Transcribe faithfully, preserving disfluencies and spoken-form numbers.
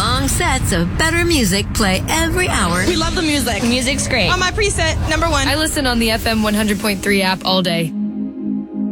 Long sets of better music play every hour. We love the music. Music's great. On my preset, number one. I listen on the F M one hundred point three app all day.